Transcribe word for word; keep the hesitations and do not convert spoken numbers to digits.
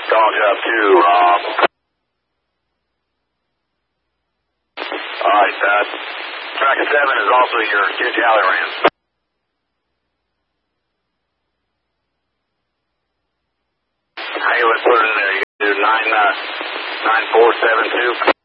Call job two, Rob. Alright, uh, track of seven is also your huge alley ram. Hey, let's put it in there. You can do nine, uh, nine four seven two.